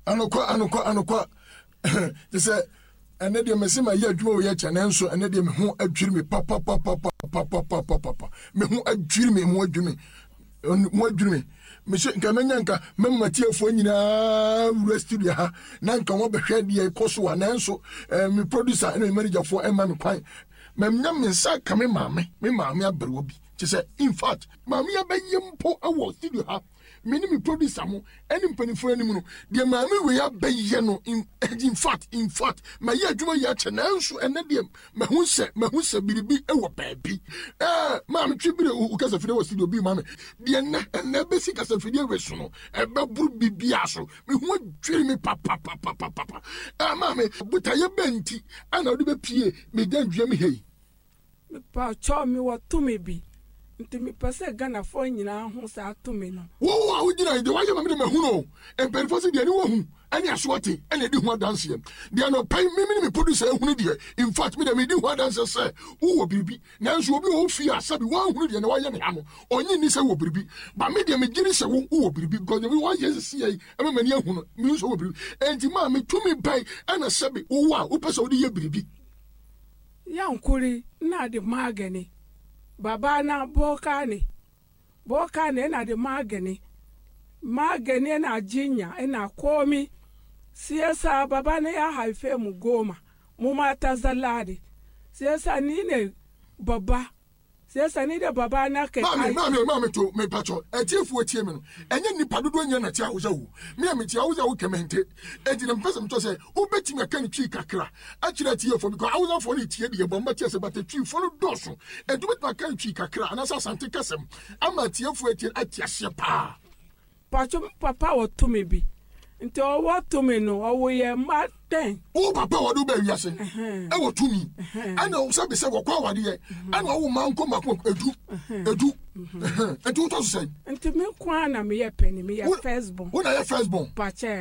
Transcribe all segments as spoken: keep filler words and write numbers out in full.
Anokwa anokwa anokwa. They say and then me see my year dwo ye chane nso and then me ho adwiri me papa papa papa papa papa me ho adwiri me ho adwiri me mo adwiri me me se nka menya nka memma tiefo nyina wura studio ha na nka wo behwe de koso wa na nso me producer and me manager for Emma me kwan memnya me nsa ka me maame me maame abrewo bi ti say in fact maame abayempo awo studio ha me ni me producer mo any mpanifo anim no de maame we abaye no in, in fact in fact my year adwuma ya che na nso ene de ma hu se ma hu se biribi e wo baabi eh maame twibire u kasa fide wo studio bi maame de na na be si kasa fide we so no e be buru bibia so me hu adwiri me papa papa papa eh maame butaye benti ana odi be pie me dan dua me hei me pa cho me wo to me bi nti me pese Ghana fo nyina ho sa to me no wo wo ujina de wa ye me me hu no en perfo se de ni wo hu ani aswati ene di ho dance yem de no pay me me me producer hu ni de in fact me de me di ho dance say wo wo biribi na nso obi wo fi asabi wa hu de na wa ye ne ha no onyi ni se wo biribi ba me de me giri se wo wo biribi because me wa ye se ye e me mani hu no me nso wo biribi enti ma me tumi pay ana sabi wo wa wo pese wo de ye biribi ya nkuri na de magani baba na bokane bokane na de magani magani na jinya ina komi siyasa baba ne ya haife mu goma mu mata zallade siyasa ni ne baba siyasa ni da baba na kai mami mami mami to me pacho etiefu etie me no enye nipa dodo nya na tia wo jawu me me tia wo jawu kemente enti na mpesa mto se wo beti me kan twi kakra akira tie fo because awuza fo ni tie de bomba tie se bata twi fo no doso enti beti me kan twi kakra ana sa sante kasem ama tiefu etie atia se pa pacho papa wo to me bi nti o wo to me no o wo ye ma ten o papa wo do ba wiase e wo to mi ana o sabe se wo kwa wade ye ana wo man ko mako edu edu enti wo to so say nti me kwa na me ye peni me ye firstborn wo na ye firstborn pache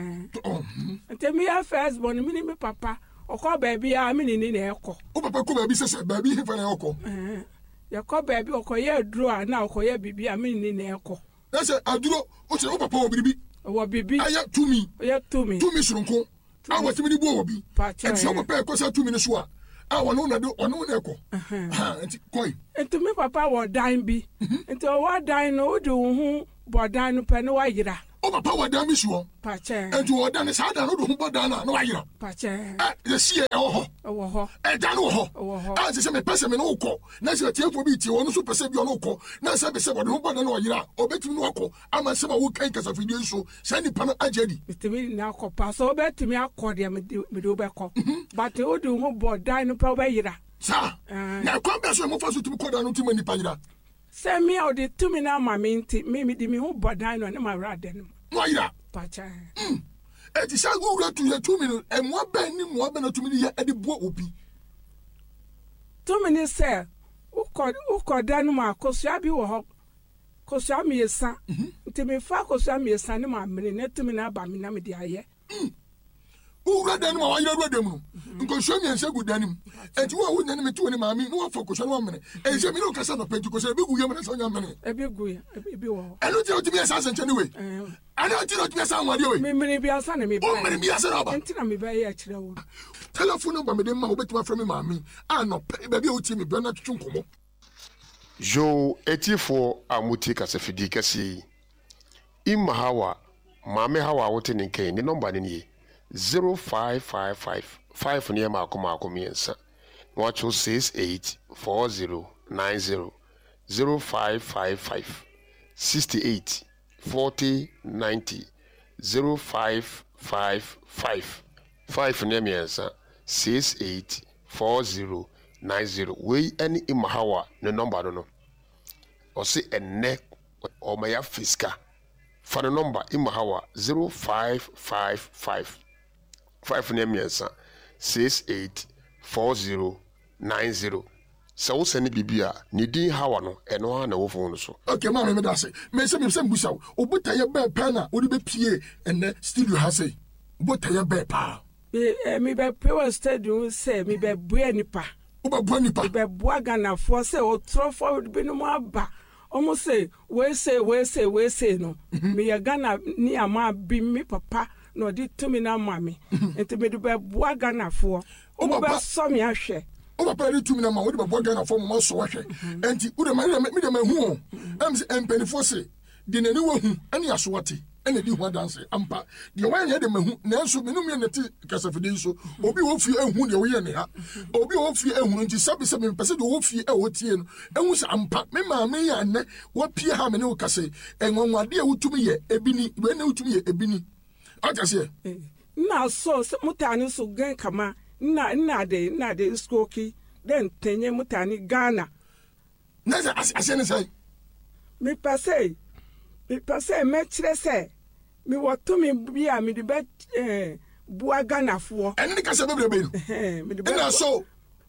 nti me ye firstborn me ni me papa o ko baby a me ni ni na ekọ o papa ko baby sese baby he fa na ekọ ye ko baby o ko ye duro a na o ko ye bibi a me ni na ekọ na se aduro o se o papa wo bibi wo bibi aya to me ya to me to me surunko awo timi ni bo wo bi e so papa ko se to me ni so a awo no na do ono na ekọ ha enti koi enti me papa wo dan bi enti wo dan no wo de wo hu bodan no pe no wa yira o papa wo dan mi so pache enti wo dan sa dan no do hu bodan na no wa yira pache eh ye sie e ho ho wo ho e dan no ho a se me pese me no ko na se tie fo bi tie wo no so pese bi no ko na se be se wo do hu bodan no wa yira obetimi no ko ama se ma wo kan kasa fidie so se ni pa no ajedi bitimi na ko pa so obetimi akode me me do be ko but wo do hu bodan no pa ba yira sa na ko be so mo fa so timi ko dan no timi ni pa yira se me o de tumi na mama nti me me di me hu bodan no na ma rade no no yira pacha e ti sa go to ye tumi no e mo ba ni mo ba na tumi ni ye e de bo obi tumi ni se uko uko dan ma akosua bi wo ho kosua me yesa nti me fa kosua me yesa ni ma mene na tumi na ba me na me di aye ura dan ma wa yira do dem no nko so mi ense gu danim enti wo wo nyane me tu ni maami no wa focus no mene e je mi no kasa no penti ko se bi gu ye mene so nya mene e bi gu ya e bi wo eno ti o ti bi esa san chene we ana ti no ti esa nwade we me mene bi asa na me ba o mene bi asa na ba enti na me ba ye akire wo telephone number me dem ma obeti ma fra me maami a no ba bi o ti me bra na twetwe nkomo jo etifo amuti kasafidi kasi imma hawa maame hawa wote ne nkan ni number ne ni zero five five five five near Malcolm Malcolm Yensa. Watch six eight four zero nine zero zero five five five sixty eight forty ninety zero five five five five near Yensa six eight four zero nine zero. We any imahawa no number no. Or say a neck or my fiska. For the number imahawa zero five five five. Five name yes, six eight four zero nine zero. So send bibia ni din hawa no eno na wo phone so. Okay, ma me da say. Me say me say busa. Obuta ye be pa na odi be pie ene studio ha say. Obuta ye be pa. Eh me be power studio say me be bua nipa. O be bua nipa. Be bua Ghana for say o throw forward be no aba. Omo say we say we say we say no. Me ya Ghana ni ama bi me papa. na ɔde tumi na ama me nti me de bɛboa Ghanafoɔ ɔmo bɛsɔ me ahwɛ o papa de tumi na ma wo de bɛboa Ghanafoɔ mo so ahwɛ enti wo de ma me de ma hu o am se empenifo se de nani wo hu ane asoate ene di ho danse ampa de wan ye de mahu nanso menum ye neti kasafide so obi wo fie ehu de wo ye ne ha obi wo fie ehu nti sabi sabi pese de wo fie e wo tie no ehu sa ampa me ma me ya ne wo pie ha me ne wo kase enwonwade e wutumi ye ebini we ne wutumi ye ebini akase na so mutane so gan kama na na de na de skoki den tenye mutane Ghana na ase ne sai me pase me pase me kire se me woto me bia me de bet eh bua Ghanafoɔ ene de kase bebre be eh me de na so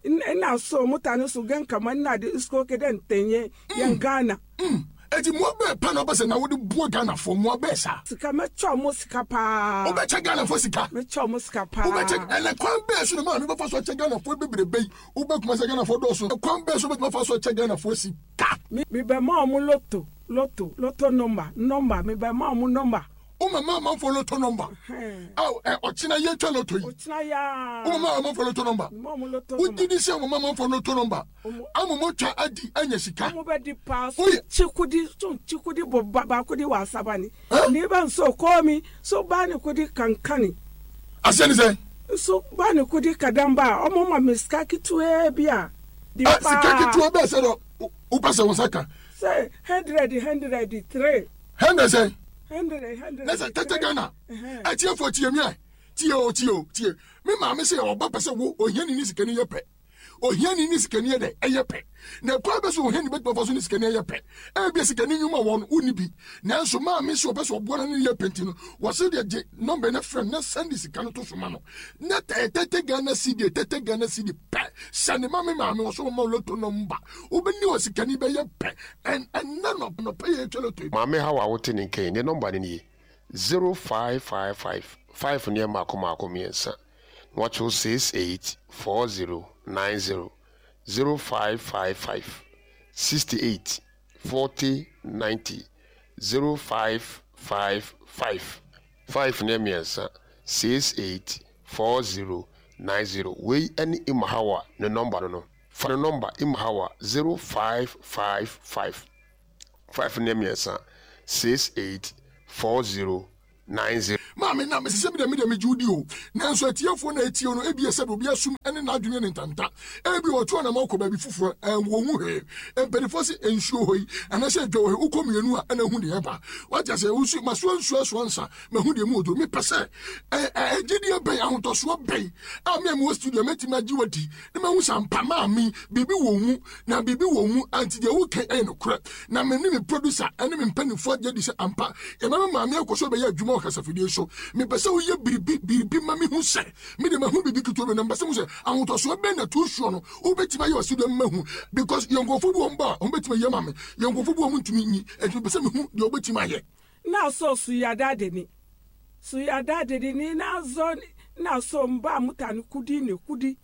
na so mutane so gan kama na de skoki den tenye yan Ghana eti mo be pa no be se na wo de bua Ghanafoɔ mo be sa sika me cho mo sika pa o be che Ghanafoɔ sika me cho mo sika pa o be che ele kwan be so no ma me be fa so che Ghanafoɔ bebre be o be kuma se Ghanafoɔ do so kwan be so be fa so che Ghanafoɔ sika me be ma mo loto loto loto number number me be ma mo number o mama ma fo loto number aw e o china ye twa loto yi o china ya o mama ma fo loto number mo mo loto o didi se o mama ma fo loto number amu mo twa adi anya sika mo be di pass chikudi so chikudi bo ba kudi wa sabani ni ban so call me so ba ni kudi kankani aseni say so ba ni kudi kadamba o mo ma miska kitwe bia di pa sika kitwe be se do o pa se won saka say hundred hundred three hundred say hundred hundred let's take Ghana e tie fo tie mi ai tie o tie o tie me ma me se o ba pese wo ohiani ni sika ni ye pe ohiani ni sika ni ye de e ye pe na kwa be so ohiani be fo so ni sika ni ye pe e bi sika ni nyuma won uni bi na so ma me se o be so bo na ni ye penti no wo se de je number na friend na send sika no to so ma no na tete Ghana city tete Ghana city pe send ma me ma me so ma loto number o be ni o sika ni be ye pe and and none of no pay ye chelo to ma me how a wote ni kan ni number ni zero five five five five near mako mako miensa watch six eight four zero nine zero zero five five five sixty eight forty ninety zero five five five five near miensa six eight four zero nine zero we any imahawa the number no for the number imahawa zero five five five five near miensa six eight four zero nine zero. Mami na mesi sebi de me de me judi o. Nanso atiefo na etio no ebi ese obi asum ene na adwene ne ntanta. Ebi otu na mako ba bi fufuro enwo hu he. Empedifo se ensuo hoyi. Ana se dwo he ukomienu a ana hu de eba. Waja se usu maso ensuo aso nsa. Me hu de mu odo me pese. Eh eh gidi ben ahotoso ben. A me me studio metima jiwadi. Ne me hu sampa ma mi bibi wo mu na bibi wo mu anti de wo kan en kra. Na me ni me producer ene me mpanifo je di se ampa. E ma ma me akoso be ya adwuma kasafidie so me pese wo ye biribi biribi ma me hu se me de ma hu bibi kito be na pese hu se ahotoso be na tu so no wo betima ye osi de ma hu because yonkofo bu omba wo betima ye ma me yonkofo bu omuntumi nyi e pese me hu de wo betima ye na so su ya dade ni su ya dade ni na zo na so mba mutane kudi ne kudi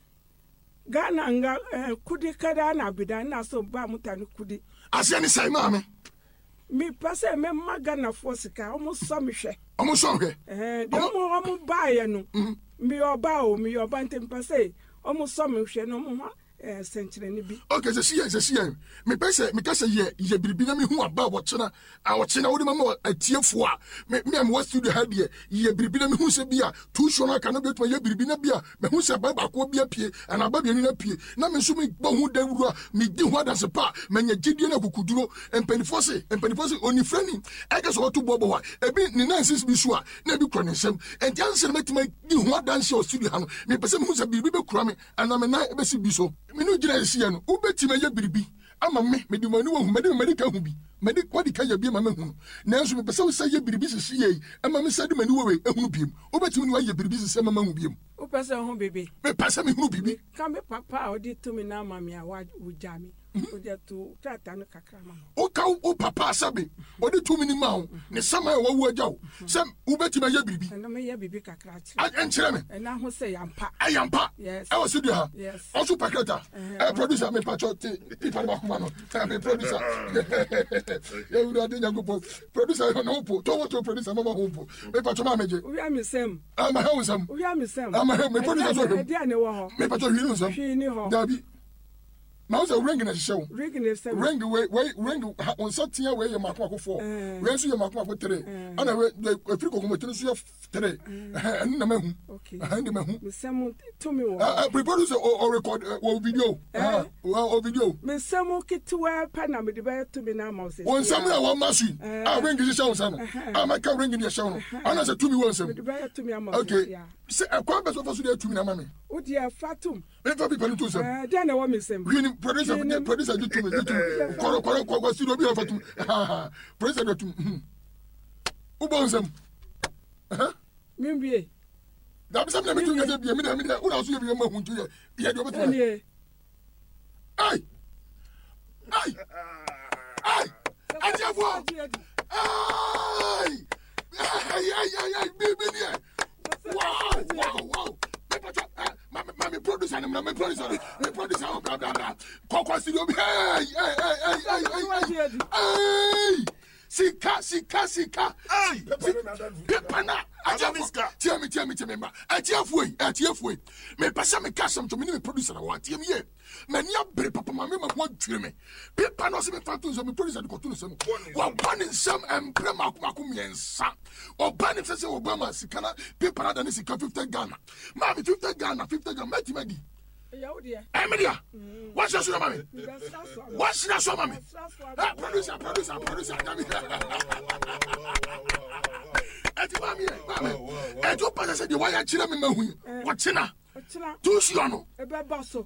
Ghana nga eh, kudi kada na bida na so mba mutane kudi ase ni sai ma me mi pase me magana fosika omo so mi hwe omo so hwe eh de omo omo baaye no mi oba o mi oba ntem pase omo so mi hwe no mo eh senchire ni bi okay se sie se sie me pese me kase ye ye biribi na me hu aba wo chena a wo chena wo de mama atiefo a me me am studio ha de ye biribi na me hu se bia tu so na ka na beto ye biribi na bia me hu se ba ba ko bia pie ana ba bia ni na pie na me so me ba hu da wuru a me di hu da se pa me nya gidie na kukuduro empenifo se empenifo se oni frani e ka so to bobo wa ebi ni nansis bi so a na bi kro ne nsem enti anse me tima di hu da nse o studio ha no me pese me hu se biribi be kura me ana me na e be si bi so minu jira esi no ubetima ye biribi ama me me di manu hu me di me di ka hu bi me di kwadi ka ye bi ma me hu nanso me pese wo say ye biribi sisi ye ama me say di manu we ehunu biem ubetima ni wa ye biribi sisi ama ma hu biem o pese hu bibi me pese me hu bibi ka me papa o di to me na ma me a wa wujami Odia to tata no kakra ma. O ka o papa sabe. O de two minimum. Ne sama e wawu agya o. Sem ubeti ma ye bibi. Na me ye bibi kakra chi. A enchire me. Na ho se yampa. Ayampa. Yes. I was studio ha. Yes. Also packeta. Eh producer me pacho ti people ba kuma no. Tell me producer. Yeah, we don't think go producer no po. To what producer mama ho po. Me pacho ma meje. We am sem. Ah ma ho sem. We am sem. Ah ma ho me producer so. E dia ne wo ho. Me pacho hiri no sem. Hiri ho. Dabi. Now the ring in a show. Ring in a ring away, wait, ring on something away your macro for. Where's your macro for today? And I read the African committee of today. And the man, okay, and the man, Samu to me, I produce or record or video. Or video. Miss Samu kit to wear panama with the bear to be now. When somewhere one machine, I ring is a show, son. I'm a ring in your show. And I said to me once. Okay, say a quarter of us there to me, mammy. Oh, dear, Fatum. Never be penalty. Then I want me some. Producer, producer, you to me, you to me. Coro, coro, coro, see, don't be over to me. President, who bones them? Huh? Maybe. That's something I'm doing. I'm going to who else you have to you? Yeah, you're better. Aye, aye, aye, I have one. Aye, aye, aye, aye, baby, wow, wow, wow. Mammy producer and my producer, my producer, blah blah blah. Coco studio, hey, hey, hey, hey, hey, hey, hey. Sika, sika, sika. Hey, Pepana. Ajamiska. Tell me, tell me, tell me, ma. I tell you, I tell you. Me pasa me cash some to me producer na want. Tell me, me niya bre papa mama me want tell me. Pepana se me fatu so me producer ko tunu sem. Wa ban some embre maku miensa. O ban se se Obama sikana. Pepana da ni sika fifty Ghana. Ma me fifty Ghana, fifty Ghana. Meti medi. Emilia, what's your son, mommy? What's your son, mommy? Producer, producer, producer. Eti mami, mami. Eti o pasa se di waya chira me mahu. Wachina. Tu siano. Ebe baso.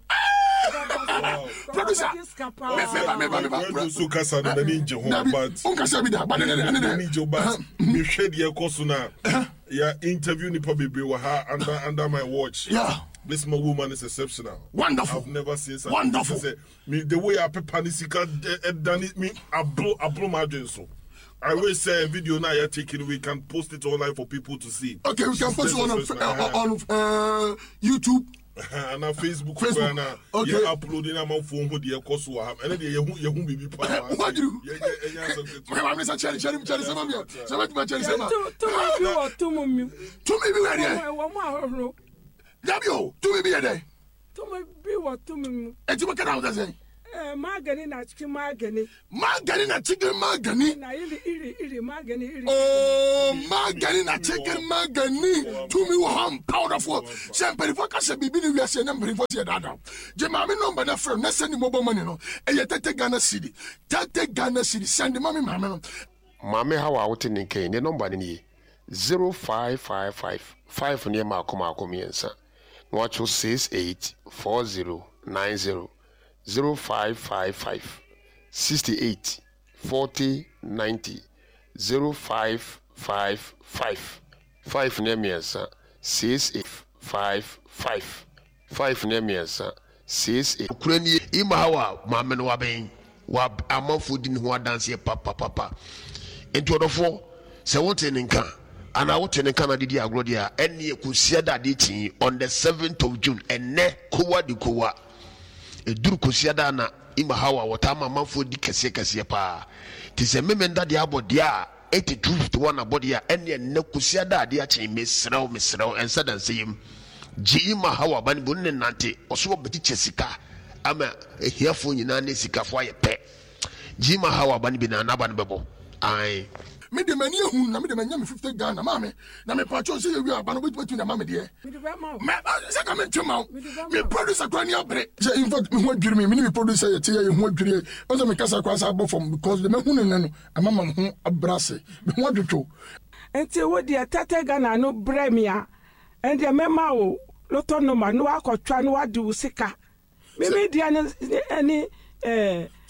Producer. Me me me me me. Producer kasa na ni nje ho but. Unkasa bi da, but ne ne ne. Ni nje but. Me hwe de ekoso na. Ya interview ni pa bebe wa ha under under my watch. Yeah. This my woman is exceptional. Wonderful. I've never seen such. Wonderful. Say, me the way I prepare this, done it. Me, I blow, I blow my dreams. So, I will say a video now you're taking. We can post it online for people to see. Okay, we can post it on uh, on uh, YouTube. And on Facebook. Facebook. And, uh, okay. You're uploading on my phone with the course we have. And then you you won't be part. What do you? Yeah, yeah, yeah. My mom is a cherry, cherry, cherry. Some of you, some of you, cherry. Some. To to me or to me. To me, be ready. One more. W. To me, be ready. To me be what to me. And you can out say. Eh, magani na chicken magani. Magani na chicken magani. Na iri iri iri magani iri. Oh, magani na chicken magani. To me, ham powder for. Sempre for kase bibi ni wiase na mbiri for se dada. Je mami number na friend na send mobile money no. E ye tete Ghana city. Tete Ghana city send mami mami no. Mame hawa wote ne nkan ne number ne ni zero five five five five ne ma akoma akomiensa. Watch six eight four zero nine zero zero five five five sixty eight forty ninety zero five five five five nemiensa six eight five five five nemiensa six eight. Kurani ima hawa mame no waben wa amanfo di ne ho adanse papa papa enti odofo se wote ne nka ana wote ne nka na didi agro dia enne ekusia da de tin on the seventh of June enne kowa di kowa eduru kosia da na ima hawa wota amanfo di kese kese pa ti se memenda de abodia eighty-two fifty-one abodia enne enne kosia da de a chen mesrew mesrew ensa dan seyim ji ima hawa ban bunne nante oso beti chesika ama ehiafo nyina ne sikafo ayepe ji ima hawa ban bi na naba ne bebo ai me de mani ehun na me de manya me fifty Ghana mama na me pacho say we aba no betu na mama de Me de ba ma. me say ka me twema me producer kwani abre say in fact me ho adwiri me me producer ye tie ye ho adwiri o say me kasa kwasa abo from because the me hu ne no amama me ho abrase me ho adwotwo Enti wo de tete Ghana no bremia and the mema wo loto no ma no akotwa no wade wo sika me me dia ne ani eh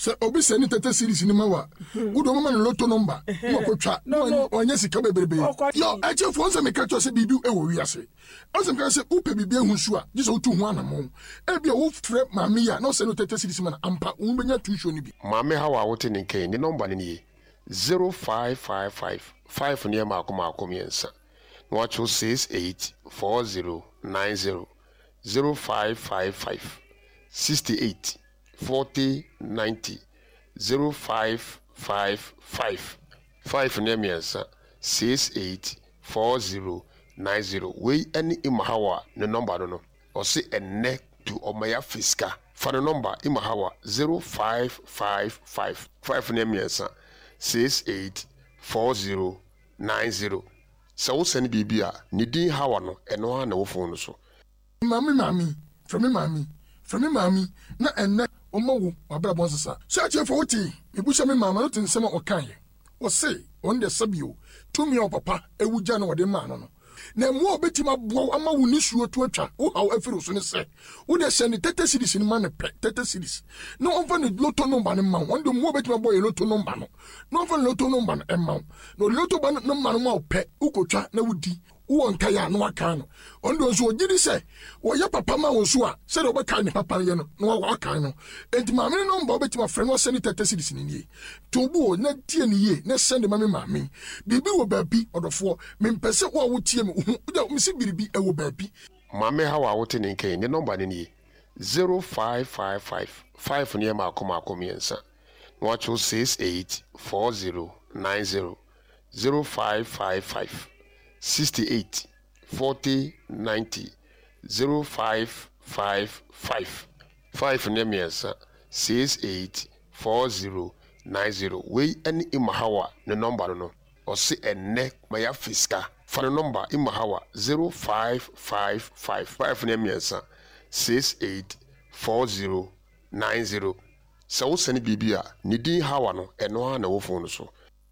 So obi send tete series ni ma wa. Wo do mama no lotto number. Mo ko twa. No onye sika bebrebe. Yo eche fo nse me ka cho se bibi e wo wiase. Onse me ka se upe bibi ehun su a, je se otu hu anamo. E bia wo frɛ mami ya, no se no tete series man ampa, wo benya tuition ni bi. Mame hawa wote ne nkan ni number ni ye zero five five five five ne ma akoma akomiensa. No acho six eight four zero nine zero zero five five five sixty-eight forty ninety zero five five five five nemiensa six eight four zero nine zero. We any imahawa the number no no or say a neck to omaya fiska for the number imahawa zero five five five five nemiensa six eight four zero nine zero. So send bibia ni din hawa no eno na wo phone so mami mami from me mami from me mami na enne omo wabra bon sesa so ache for wuti ebusha me mama no tin sema okan ye o say on the sabio to me papa ewuja no wode ma no no na mu obetima bo ama wo ni suo to atwa wo haw afiri so ne se wo de send tete series ni ma ne pe tete series no onfa ne lotto number ne ma won de mu obetima bo ye lotto number no no onfa ne lotto number no e ma no lotto ba no ma no ma pe ukotwa na wudi won kaya no aka no ondo so ogidi se wo ye papa ma wo so a se de obeka ne papa ye no no wo aka no enti ma me no mba obetima frɛ no send tete series ni nie to bu na tie ni ye na send ma me ma me bibi wo baabi odofo me mpese wo wo tie me uda mi si biribi e wo baabi mame hawa wote ne nkan ni number ni nie zero five five five five ne ma akoma akomiensa. No acho six eight four zero nine zero zero five five five sixty-eight forty ninety zero five five five five nemiensa six eight four zero nine zero. We any imahawa the number no or say a neck maya fiska for the number imahawa zero five five five five nemiensa six eight four zero nine zero. So send bibia ni din hawa no eno na wo phone so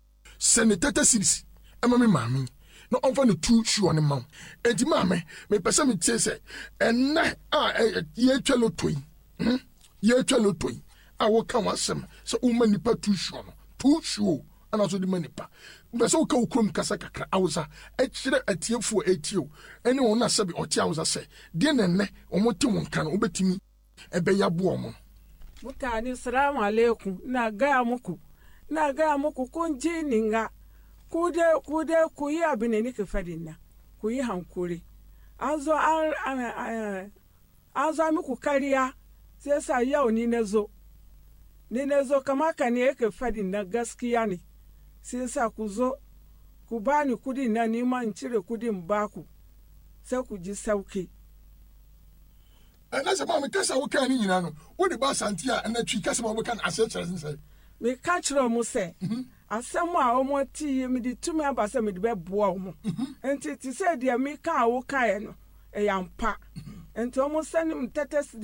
send tete series ema me mami no onfa ne two shoe on ma enti mame me pese me tie se enne a ye twa lotoi hm ye twa lotoi a wo kan wasem so o ma nipa two shoe no two shoe ana so di ma nipa be so ka ukrom kasa kakra awusa e kire atiefu etio ene won asabi oti awusa se de nenne o moti won kan obetimi e be yabo mo mutani salamu alaikum na ga muku na ga muku kun ji ninga kude kude ku yi abin ne ke fadin na ku yi hankuri an zo an an zo muku kariya sai sa yau ni nazo ni nazo kama ka ne yake fadin na gaskiya ne sai sa ku zo ku bani kudi na ni man cire kudin baku sai ku ji sauki ana sama me kasa wo kan ni nyina no wo de ba santia na twi kasa ma wo kan ase kyerɛ sin me ka kyerɛ mu sɛ asɛm a ɔmo ti me di tumi aba sɛ me de bɛboa ɔmo enti ti sɛ deɛ me ka wo kae no ɛyɛ ampa enti ɔmo sɛ ne tɛtɛ